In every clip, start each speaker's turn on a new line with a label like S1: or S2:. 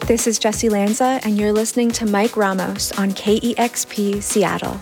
S1: This is Jessie Lanza, and you're listening to Mike Ramos on KEXP Seattle.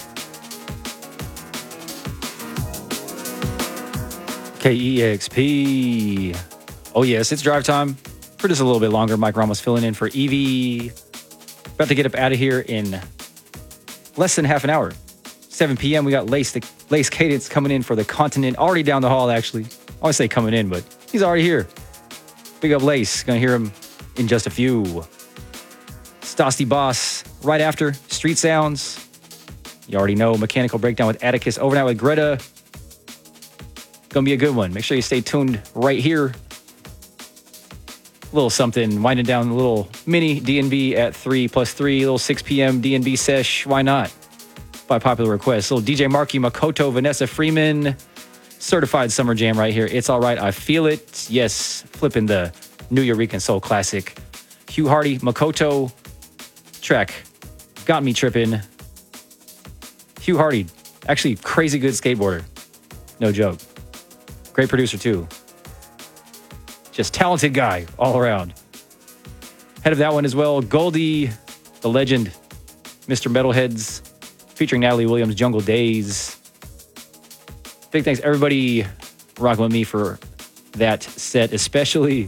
S2: KEXP. Oh yes, it's drive time for just a little bit longer. Mike Ramos filling in for Evie. About to get up out of here in less than half an hour. 7 p.m. We got Lace Cadence coming in for the Continent. Already down the hall, actually. I always say coming in, but he's already here. Big up Lace. Gonna hear him in just a few. Stasty Boss right after. Street Sounds. You already know. Mechanical Breakdown with Atticus. Overnight with Greta. Gonna be a good one. Make sure you stay tuned right here. A little something, winding down a little mini D&B at 3+3, a little 6 p.m. D&B sesh. Why not? By popular request. A little DJ Marky, Makoto, Vanessa Freeman. Certified Summer Jam right here. It's Alright, I Feel It. Yes, flipping the New Eureka Soul classic. Hugh Hardy, Makoto. Track got me tripping. Hugh Hardy, actually crazy good skateboarder. No joke. Great producer too. Just talented guy all around. Head of that one as well, Goldie, the legend, Mr. Metalheads, featuring Natalie Williams, Jungle Days. Big thanks everybody rocking with me for that set especially.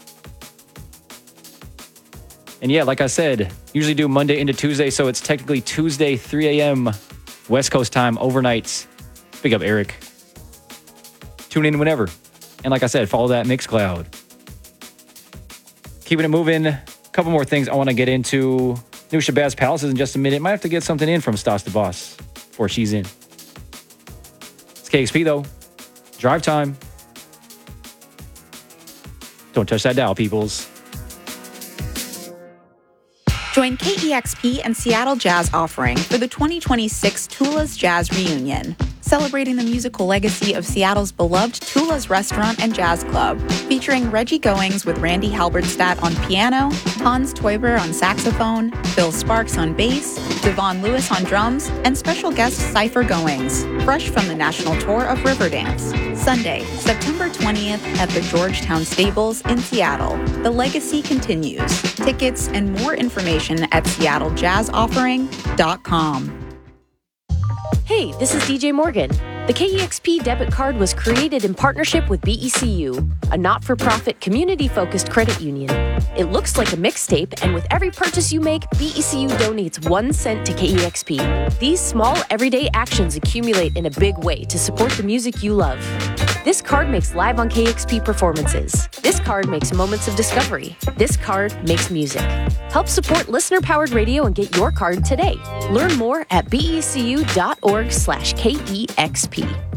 S2: And yeah, like I said, usually do Monday into Tuesday, so it's technically Tuesday, 3 a.m. West Coast time, overnights. Big up Eric. Tune in whenever. And like I said, follow that Mixcloud. Keeping it moving. A couple more things I want to get into. New Shabazz Palaces in just a minute. Might have to get something in from Stas the Boss before she's in. It's KXP though. Drive time. Don't touch that dial, peoples.
S3: Join KEXP and Seattle Jazz Offering for the 2026 Tula's Jazz Reunion, celebrating the musical legacy of Seattle's beloved Tula's Restaurant and Jazz Club, featuring Reggie Goings with Randy Halberstadt on piano, Hans Teuber on saxophone, Bill Sparks on bass, Devon Lewis on drums, and special guest Cypher Goings, fresh from the national tour of Riverdance. Sunday, September 20th at the Georgetown Stables in Seattle. The legacy continues. Tickets and more information at seattleJazzOffering.com.
S4: Hey, this is DJ Morgan. The KEXP debit card was created in partnership with BECU, a not-for-profit community-focused credit union. It looks like a mixtape, and with every purchase you make, BECU donates 1 cent to KEXP. These small, everyday actions accumulate in a big way to support the music you love. This card makes Live on KEXP performances. This card makes moments of discovery. This card makes music. Help support listener-powered radio and get your card today. Learn more at becu.org/KEXP.